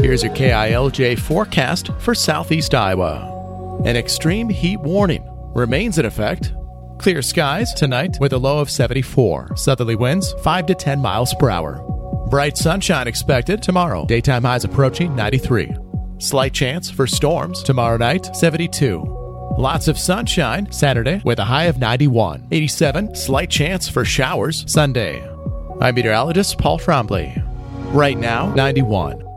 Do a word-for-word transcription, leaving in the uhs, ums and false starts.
Here's your K I L J forecast for southeast Iowa. An extreme heat warning remains in effect. Clear skies tonight with a low of seventy-four. Southerly winds five to ten miles per hour. Bright sunshine expected tomorrow. Daytime highs approaching ninety-three. Slight chance for storms tomorrow night, seventy-two. Lots of sunshine Saturday with a high of ninety-one. eighty-seven. Slight chance for showers Sunday. I'm meteorologist Paul Trombley. Right now, ninety-one.